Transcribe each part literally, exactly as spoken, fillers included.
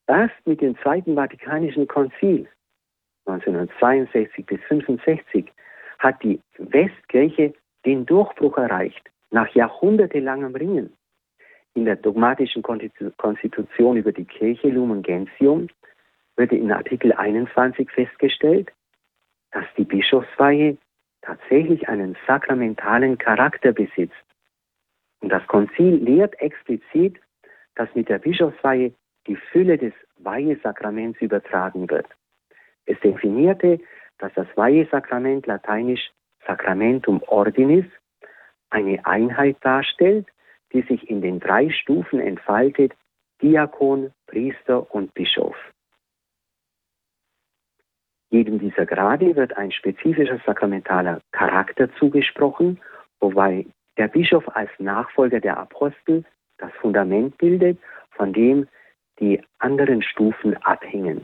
Erst mit dem Zweiten Vatikanischen Konzil neunzehnhundertzweiundsechzig bis fünfundsechzig hat die Westkirche den Durchbruch erreicht, nach jahrhundertelangem Ringen. In der dogmatischen Konstitution über die Kirche Lumen Gentium wird in Artikel einundzwanzig festgestellt, dass die Bischofsweihe tatsächlich einen sakramentalen Charakter besitzt. Und das Konzil lehrt explizit, dass mit der Bischofsweihe die Fülle des Weihesakraments übertragen wird. Es definierte, dass das Weihesakrament, lateinisch Sacramentum Ordinis, eine Einheit darstellt, die sich in den drei Stufen entfaltet: Diakon, Priester und Bischof. Jedem dieser Grade wird ein spezifischer sakramentaler Charakter zugesprochen, wobei der Bischof als Nachfolger der Apostel das Fundament bildet, von dem die anderen Stufen abhängen.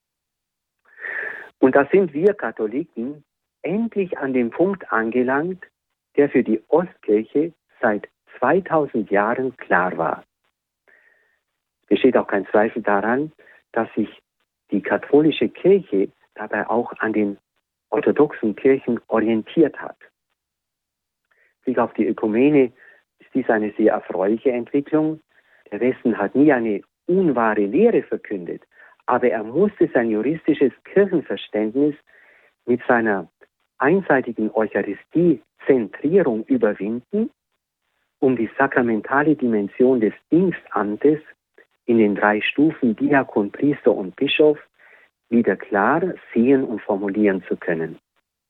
Und da sind wir Katholiken endlich an dem Punkt angelangt, der für die Ostkirche seit zweitausend Jahren klar war. Es besteht auch kein Zweifel daran, dass sich die katholische Kirche dabei auch an den orthodoxen Kirchen orientiert hat. Mit Blick auf die Ökumene ist dies eine sehr erfreuliche Entwicklung. Der Westen hat nie eine unwahre Lehre verkündet, aber er musste sein juristisches Kirchenverständnis mit seiner einseitigen Eucharistie-Zentrierung überwinden, um die sakramentale Dimension des Dienstamtes in den drei Stufen Diakon, Priester und Bischof wieder klar sehen und formulieren zu können.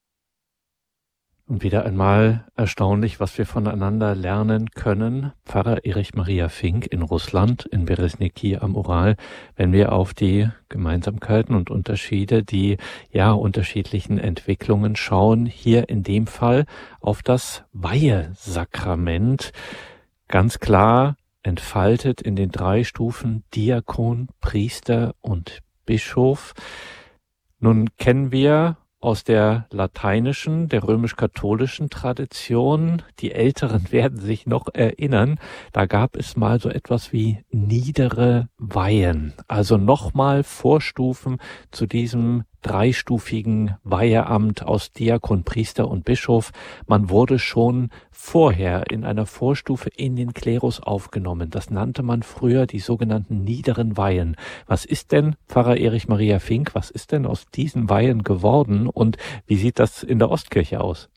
Und wieder einmal erstaunlich, was wir voneinander lernen können. Pfarrer Erich Maria Fink in Russland, in Beresniki am Ural, wenn wir auf die Gemeinsamkeiten und Unterschiede, die ja unterschiedlichen Entwicklungen schauen. Hier in dem Fall auf das Weihesakrament. Ganz klar entfaltet in den drei Stufen Diakon, Priester und Bischof. Nun kennen wir aus der lateinischen, der römisch-katholischen Tradition, die Älteren werden sich noch erinnern, da gab es mal so etwas wie niedere Weihen, also nochmal Vorstufen zu diesem dreistufigen Weiheamt aus Diakon, Priester und Bischof. Man wurde schon vorher in einer Vorstufe in den Klerus aufgenommen. Das nannte man früher die sogenannten niederen Weihen. Was ist denn, Pfarrer Erich Maria Fink, was ist denn aus diesen Weihen geworden und wie sieht das in der Ostkirche aus?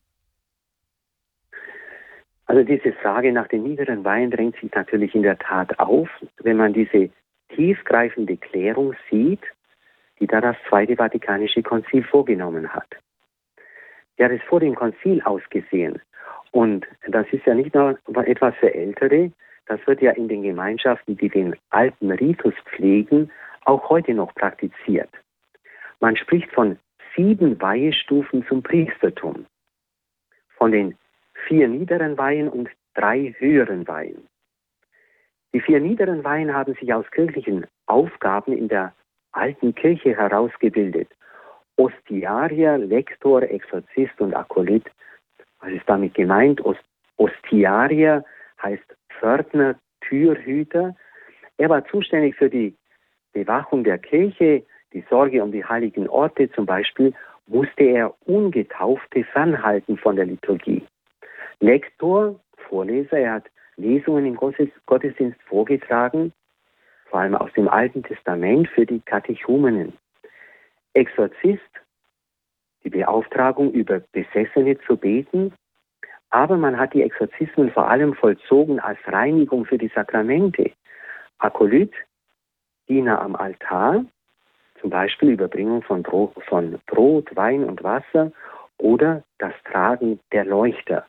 Also diese Frage nach den niederen Weihen drängt sich natürlich in der Tat auf, wenn man diese tiefgreifende Klärung sieht, die da das Zweite Vatikanische Konzil vorgenommen hat. Der hat es vor dem Konzil ausgesehen. Und das ist ja nicht nur etwas für Ältere, das wird ja in den Gemeinschaften, die den alten Ritus pflegen, auch heute noch praktiziert. Man spricht von sieben Weihestufen zum Priestertum, von den vier niederen Weihen und drei höheren Weihen. Die vier niederen Weihen haben sich aus kirchlichen Aufgaben in der alten Kirche herausgebildet. Ostiarier, Lektor, Exorzist und Akolyt. Was ist damit gemeint? Ost- Ostiarier heißt Pförtner, Türhüter. Er war zuständig für die Bewachung der Kirche, die Sorge um die heiligen Orte. Zum Beispiel musste er Ungetaufte fernhalten von der Liturgie. Lektor, Vorleser, er hat Lesungen im Gottesdienst vorgetragen, vor allem aus dem Alten Testament für die Katechumenen. Exorzist, die Beauftragung, über Besessene zu beten, aber man hat die Exorzismen vor allem vollzogen als Reinigung für die Sakramente. Akolyt, Diener am Altar, zum Beispiel Überbringung von Brot, von Brot, Wein und Wasser oder das Tragen der Leuchter.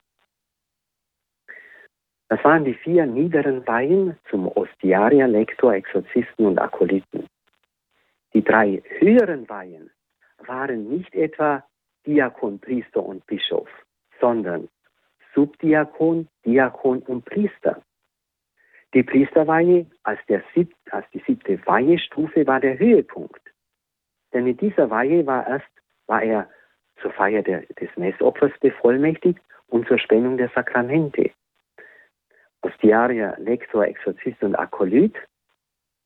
Das waren die vier niederen Weihen zum Ostiarier, Lektor, Exorzisten und Akolyten. Die drei höheren Weihen waren nicht etwa Diakon, Priester und Bischof, sondern Subdiakon, Diakon und Priester. Die Priesterweihe als, der sieb, als die siebte Weihestufe war der Höhepunkt. Denn mit dieser Weihe war, erst, war er zur Feier der, des Messopfers bevollmächtigt und zur Spendung der Sakramente. Ostiarier, Lektor, Exorzist und Akolyt